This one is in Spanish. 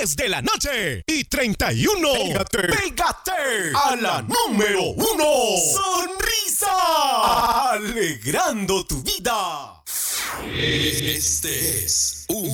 10 de la noche y 31. Pégate a la número 1. Sonrisa. Alegrando tu vida. Este es un